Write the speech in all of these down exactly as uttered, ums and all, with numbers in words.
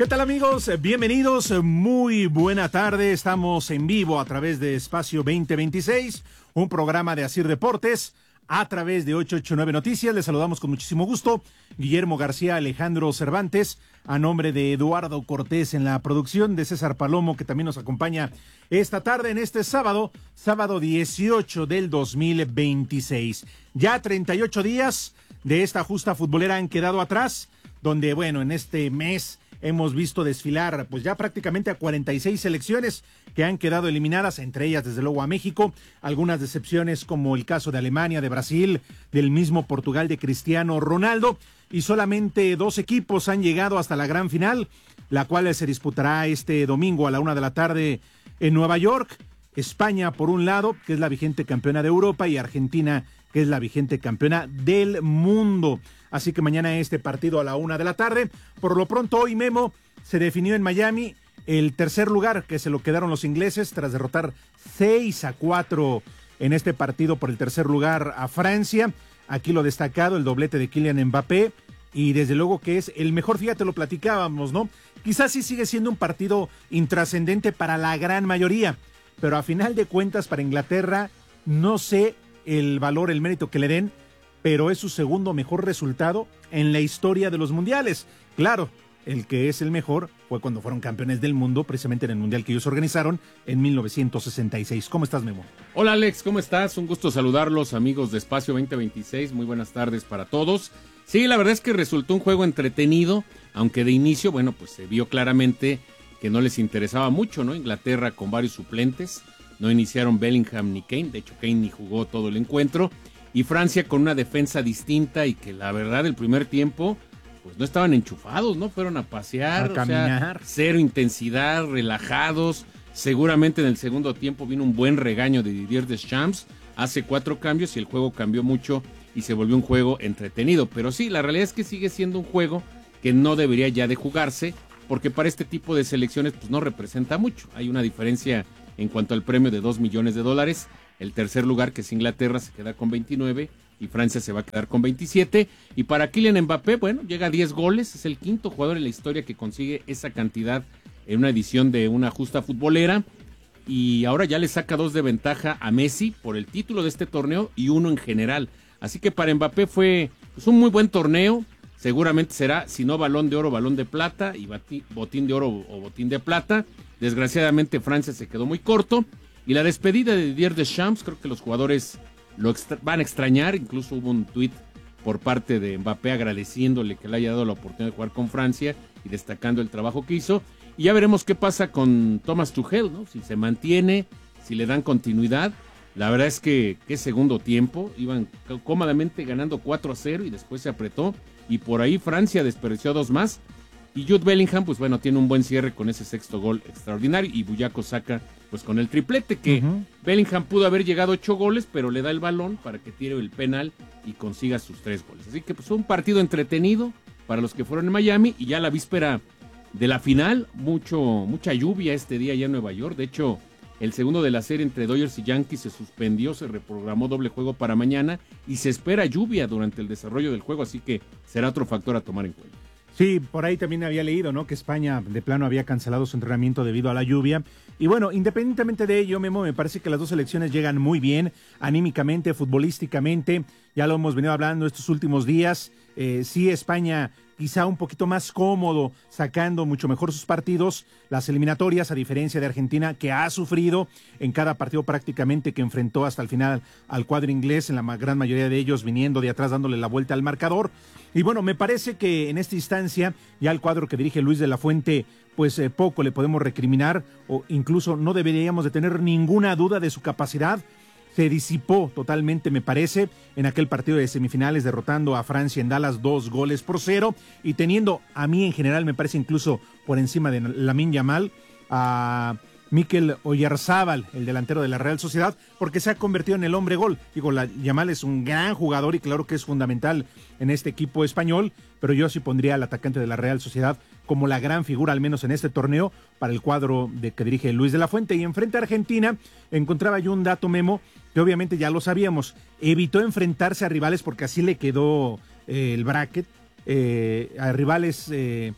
¿Qué tal, amigos? Bienvenidos, muy buena tarde. Estamos en vivo a través de Espacio veinte veintiséis, un programa de Asir Deportes a través de ochocientos ochenta y nueve Noticias. Les saludamos con muchísimo gusto. Guillermo García, Alejandro Cervantes, a nombre de Eduardo Cortés en la producción, de César Palomo, que también nos acompaña esta tarde en este sábado, sábado dieciocho del dos mil veintiséis. Ya treinta y ocho días de esta justa futbolera han quedado atrás, donde, bueno, en este mes hemos visto desfilar pues ya prácticamente a cuarenta y seis selecciones que han quedado eliminadas, entre ellas desde luego a México, algunas decepciones como el caso de Alemania, de Brasil, del mismo Portugal de Cristiano Ronaldo, y solamente dos equipos han llegado hasta la gran final, la cual se disputará este domingo a la una de la tarde en Nueva York. España por un lado, que es la vigente campeona de Europa, y Argentina, que es la vigente campeona del mundo. Así que mañana este partido a la una de la tarde. Por lo pronto hoy, Memo, se definió en Miami el tercer lugar, que se lo quedaron los ingleses tras derrotar seis a cuatro en este partido por el tercer lugar a Francia. Aquí lo destacado, el doblete de Kylian Mbappé, y desde luego que es el mejor, fíjate, lo platicábamos, ¿no? Quizás sí sigue siendo un partido intrascendente para la gran mayoría, pero a final de cuentas para Inglaterra no sé el valor, el mérito que le den, pero es su segundo mejor resultado en la historia de los mundiales. Claro, el que es el mejor fue cuando fueron campeones del mundo, precisamente en el mundial que ellos organizaron en mil novecientos sesenta y seis. ¿Cómo estás, Memo? Hola, Alex, ¿cómo estás? Un gusto saludarlos, amigos de Espacio veinte veintiséis. Muy buenas tardes para todos. Sí, la verdad es que resultó un juego entretenido, aunque de inicio, bueno, pues se vio claramente que no les interesaba mucho, ¿no? Inglaterra con varios suplentes, no iniciaron Bellingham ni Kane, de hecho Kane ni jugó todo el encuentro, y Francia con una defensa distinta y que la verdad el primer tiempo pues no estaban enchufados, ¿no? Fueron a pasear, a caminar. O sea, cero intensidad, relajados. Seguramente en el segundo tiempo vino un buen regaño de Didier Deschamps, hace cuatro cambios y el juego cambió mucho y se volvió un juego entretenido. Pero sí, la realidad es que sigue siendo un juego que no debería ya de jugarse, porque para este tipo de selecciones pues no representa mucho. Hay una diferencia en cuanto al premio de dos millones de dólares. El tercer lugar, que es Inglaterra, se queda con veintinueve y Francia se va a quedar con veintisiete. Y para Kylian Mbappé, bueno, llega a diez goles, es el quinto jugador en la historia que consigue esa cantidad en una edición de una justa futbolera. Y ahora ya le saca dos de ventaja a Messi por el título de este torneo y uno en general. Así que para Mbappé fue pues, un muy buen torneo. Seguramente será, si no balón de oro, balón de plata, y botín de oro o botín de plata. Desgraciadamente Francia se quedó muy corto. Y la despedida de Didier Deschamps, creo que los jugadores lo extra- van a extrañar. Incluso hubo un tuit por parte de Mbappé agradeciéndole que le haya dado la oportunidad de jugar con Francia y destacando el trabajo que hizo. Y ya veremos qué pasa con Thomas Tuchel, ¿no? Si se mantiene, si le dan continuidad. La verdad es que qué segundo tiempo, iban cómodamente ganando cuatro a cero y después se apretó. Y por ahí Francia desperdició dos más. Y Jude Bellingham, pues bueno, tiene un buen cierre con ese sexto gol extraordinario. Y Bukayo Saka, pues con el triplete, que uh-huh. Bellingham pudo haber llegado a ocho goles, pero le da el balón para que tire el penal y consiga sus tres goles. Así que pues fue un partido entretenido para los que fueron en Miami. Y ya la víspera de la final, mucho, mucha lluvia este día allá en Nueva York. De hecho, el segundo de la serie entre Dodgers y Yankees se suspendió, se reprogramó doble juego para mañana y se espera lluvia durante el desarrollo del juego, así que será otro factor a tomar en cuenta. Sí, por ahí también había leído, ¿no? Que España de plano había cancelado su entrenamiento debido a la lluvia. Y bueno, independientemente de ello, Memo, me parece que las dos selecciones llegan muy bien, anímicamente, futbolísticamente. Ya lo hemos venido hablando estos últimos días. Eh, sí, España quizá un poquito más cómodo, sacando mucho mejor sus partidos, las eliminatorias, a diferencia de Argentina, que ha sufrido en cada partido prácticamente que enfrentó hasta el final al cuadro inglés, en la gran mayoría de ellos viniendo de atrás, dándole la vuelta al marcador. Y bueno, me parece que en esta instancia, ya el cuadro que dirige Luis de la Fuente, pues eh, poco le podemos recriminar, o incluso no deberíamos de tener ninguna duda de su capacidad. Se disipó totalmente, me parece, en aquel partido de semifinales, derrotando a Francia en Dallas dos goles por cero, y teniendo a mí en general, me parece incluso por encima de Lamine Yamal, a Mikel Oyarzabal, el delantero de la Real Sociedad, porque se ha convertido en el hombre gol. Digo, la, Yamal es un gran jugador y claro que es fundamental en este equipo español, pero yo sí pondría al atacante de la Real Sociedad como la gran figura, al menos en este torneo, para el cuadro de que dirige Luis de la Fuente. Y enfrente a Argentina, encontraba yo un dato, Memo, que obviamente ya lo sabíamos, evitó enfrentarse a rivales porque así le quedó eh, el bracket, eh, a rivales... Eh,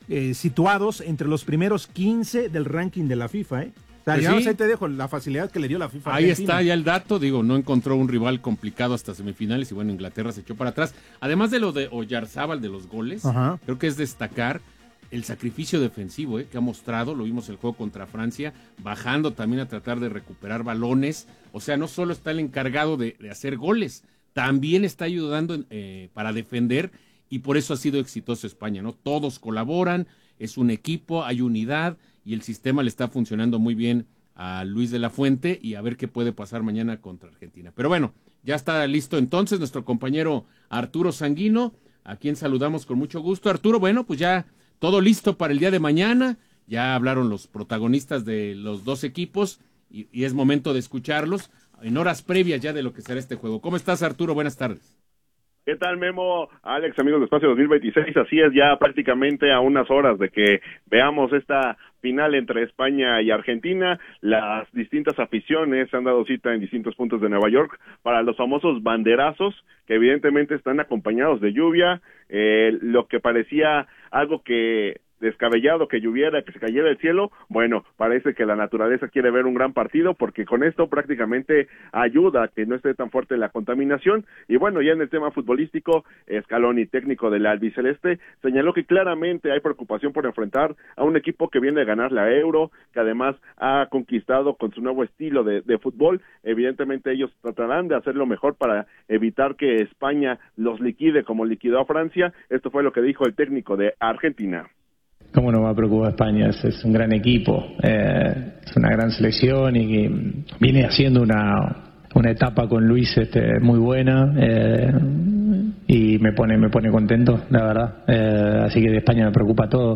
eh, situados entre los primeros quince del ranking de la FIFA, ¿eh? O sea, Pues ya sí. ahí te dejo la facilidad que le dio la FIFA. Ahí Argentina. está ya el dato, digo, no encontró un rival complicado hasta semifinales y bueno, Inglaterra se echó para atrás. Además de lo de Oyarzábal de los goles, Ajá. creo que es destacar el sacrificio defensivo eh, que ha mostrado, lo vimos el juego contra Francia, bajando también a tratar de recuperar balones, o sea, no solo está el encargado de, de hacer goles, también está ayudando eh, para defender y por eso ha sido exitoso España, ¿no? Todos colaboran, es un equipo, hay unidad y el sistema le está funcionando muy bien a Luis de la Fuente y a ver qué puede pasar mañana contra Argentina. Pero bueno, ya está listo entonces nuestro compañero Arturo Sanguino, a quien saludamos con mucho gusto. Arturo, bueno, pues ya todo listo para el día de mañana, ya hablaron los protagonistas de los dos equipos y, y es momento de escucharlos en horas previas ya de lo que será este juego. ¿Cómo estás, Arturo? Buenas tardes. ¿Qué tal, Memo? Alex, amigos de Espacio dos mil veintiséis, así es, ya prácticamente a unas horas de que veamos esta final entre España y Argentina. Las distintas aficiones han dado cita en distintos puntos de Nueva York para los famosos banderazos, que evidentemente están acompañados de lluvia, eh, lo que parecía algo que descabellado que lloviera, que se cayera el cielo, bueno, parece que la naturaleza quiere ver un gran partido porque con esto prácticamente ayuda a que no esté tan fuerte la contaminación y bueno, ya en el tema futbolístico, Scaloni, técnico del albiceleste, señaló que claramente hay preocupación por enfrentar a un equipo que viene a ganar la Euro, que además ha conquistado con su nuevo estilo de, de fútbol, evidentemente ellos tratarán de hacer lo mejor para evitar que España los liquide como liquidó a Francia, esto fue lo que dijo el técnico de Argentina. ¿Cómo no va a preocupar España? Es, es un gran equipo, eh, es una gran selección y que viene haciendo una, una etapa con Luis este, muy buena eh, y me pone, me pone contento, la verdad. Eh, así que de España me preocupa todo.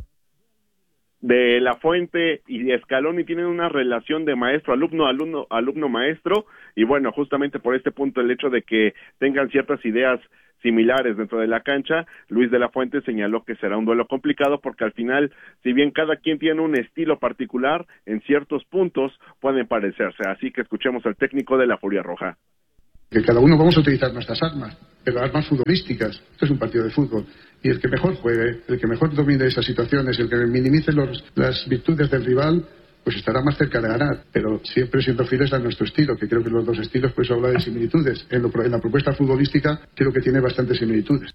De la Fuente y Scaloni tienen una relación de maestro-alumno, alumno, alumno-maestro, y bueno, justamente por este punto, el hecho de que tengan ciertas ideas similares dentro de la cancha, Luis de la Fuente señaló que será un duelo complicado porque al final, si bien cada quien tiene un estilo particular, en ciertos puntos pueden parecerse, así que escuchemos al técnico de la Furia Roja. Que cada uno vamos a utilizar nuestras armas, pero armas futbolísticas. Esto es un partido de fútbol. Y el que mejor juegue, el que mejor domine esas situaciones, el que minimice los, las virtudes del rival, pues estará más cerca de ganar. Pero siempre siendo fieles a nuestro estilo, que creo que los dos estilos, pues habla de similitudes. En, lo, en la propuesta futbolística creo que tiene bastantes similitudes.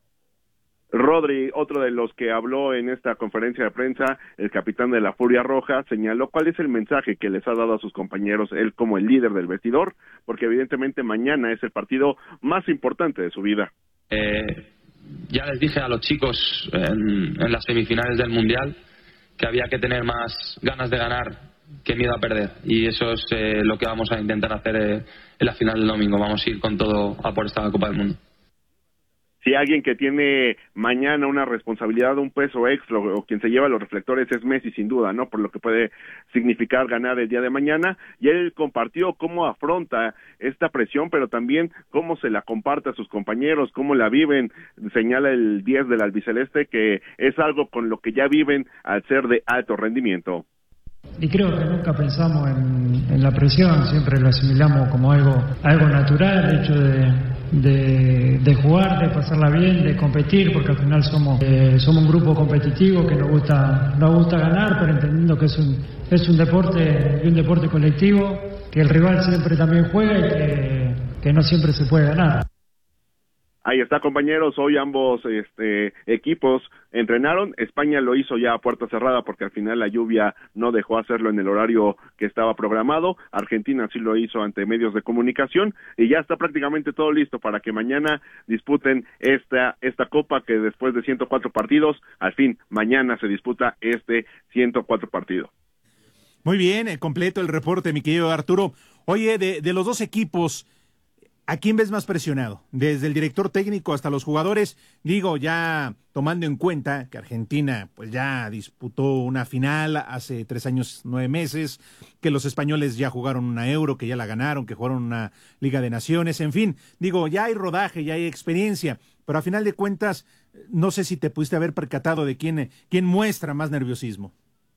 Rodri, otro de los que habló en esta conferencia de prensa, el capitán de la Furia Roja, señaló cuál es el mensaje que les ha dado a sus compañeros, él como el líder del vestidor, porque evidentemente mañana es el partido más importante de su vida. Eh, ya les dije a los chicos en, en las semifinales del Mundial que había que tener más ganas de ganar que miedo a perder, y eso es eh, lo que vamos a intentar hacer eh, en la final del domingo. Vamos a ir con todo a por esta Copa del Mundo. Si alguien que tiene mañana una responsabilidad, un peso extra, o quien se lleva los reflectores es Messi sin duda, ¿no? Por lo que puede significar ganar el día de mañana, y él compartió cómo afronta esta presión, pero también cómo se la comparte a sus compañeros, cómo la viven, señala el diez del albiceleste, que es algo con lo que ya viven al ser de alto rendimiento. Y creo que nunca pensamos en, en la presión, siempre lo asimilamos como algo, algo natural, el hecho de, de, de jugar, de pasarla bien, de competir, porque al final somos, eh, somos un grupo competitivo que nos gusta, nos gusta ganar, pero entendiendo que es un, es un deporte y un deporte colectivo, que el rival siempre también juega y que, que no siempre se puede ganar. Ahí está, compañeros, hoy ambos este, equipos entrenaron, España lo hizo ya a puerta cerrada porque al final la lluvia no dejó hacerlo en el horario que estaba programado, Argentina sí lo hizo ante medios de comunicación y ya está prácticamente todo listo para que mañana disputen esta, esta copa que después de ciento cuatro partidos, al fin, mañana se disputa este ciento cuatro partido. Muy bien, eh, completo el reporte, mi querido Arturo. Oye, de, de los dos equipos, ¿a quién ves más presionado? Desde el director técnico hasta los jugadores, digo, ya tomando en cuenta que Argentina pues ya disputó una final hace tres años, nueve meses, que los españoles ya jugaron una Euro, que ya la ganaron, que jugaron una Liga de Naciones, en fin, digo, ya hay rodaje, ya hay experiencia, pero a final de cuentas, no sé si te pudiste haber percatado de quién, quién muestra más nerviosismo.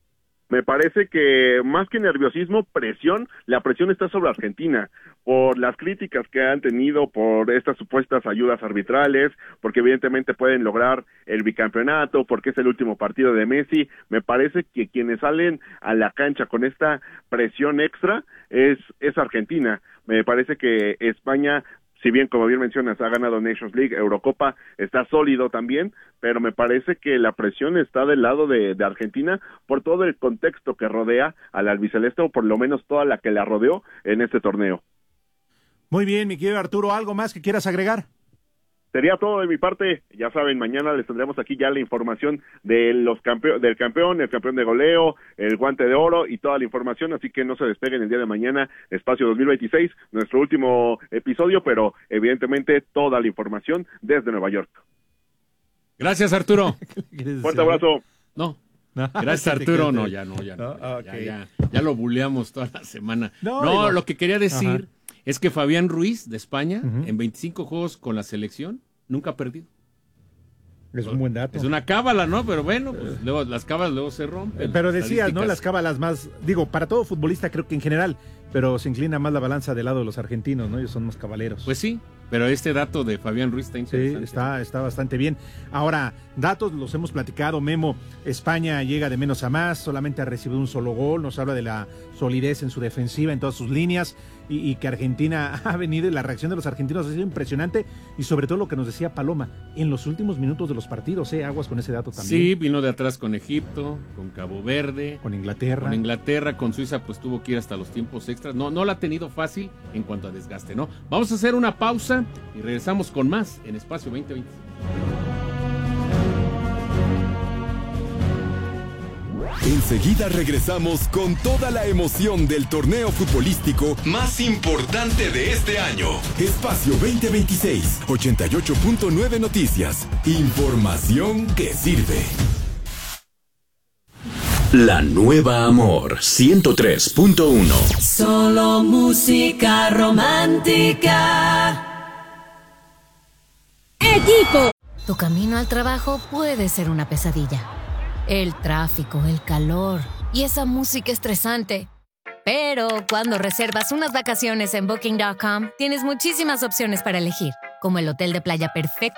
me parece que más que nerviosismo, presión, la presión está sobre Argentina, por las críticas que han tenido, por estas supuestas ayudas arbitrales, porque evidentemente pueden lograr el bicampeonato, porque es el último partido de Messi. Me parece que quienes salen a la cancha con esta presión extra es, es Argentina. Me parece que España, si bien, como bien mencionas, ha ganado Nations League, Eurocopa, está sólido también, pero me parece que la presión está del lado de, de Argentina por todo el contexto que rodea al albiceleste, o por lo menos toda la que la rodeó en este torneo. Muy bien, mi querido Arturo, ¿algo más que quieras agregar? Sería todo de mi parte. Ya saben, mañana les tendremos aquí ya la información de los campe- del campeón, el campeón de goleo, el guante de oro y toda la información, así que no se despeguen el día de mañana, Espacio dos mil veintiséis, nuestro último episodio, pero evidentemente toda la información desde Nueva York. Gracias, Arturo. Fuerte abrazo. No. Gracias, Arturo. No, ya no, ya no. no okay. ya, ya, ya lo buleamos toda la semana. No, no digo, lo que quería decir... Ajá. Es que Fabián Ruiz, de España, uh-huh. en veinticinco juegos con la selección, nunca ha perdido. Es un buen dato. Es una cábala, ¿no? Pero bueno, pues luego las cábalas luego se rompen. Pero decías, ¿no? Las cábalas más, digo, para todo futbolista creo que en general, pero se inclina más la balanza del lado de los argentinos, ¿no? Ellos son más cabaleros. Pues sí, pero este dato de Fabián Ruiz está interesante. Sí, está, está bastante bien. Ahora, datos los hemos platicado, Memo. España llega de menos a más, solamente ha recibido un solo gol, nos habla de la solidez en su defensiva, en todas sus líneas, y, y que Argentina ha venido, y la reacción de los argentinos ha sido impresionante, y sobre todo lo que nos decía Paloma, en los últimos minutos de los partidos, ¿eh? Aguas con ese dato también. Sí, vino de atrás con Egipto, con Cabo Verde, con Inglaterra. Con Inglaterra, con Suiza, pues tuvo que ir hasta los tiempos extras. No, no la ha tenido fácil en cuanto a desgaste, ¿no? Vamos a hacer una pausa y regresamos con más en Espacio veinte veinte. Enseguida regresamos con toda la emoción del torneo futbolístico más importante de este año. Espacio veinte veintiséis, ochenta y ocho punto nueve Noticias. Información que sirve. La nueva Amor ciento tres punto uno. Solo música romántica. Equipo. Tu camino al trabajo puede ser una pesadilla. El tráfico, el calor y esa música estresante. Pero cuando reservas unas vacaciones en Booking punto com, tienes muchísimas opciones para elegir, como el hotel de playa perfecto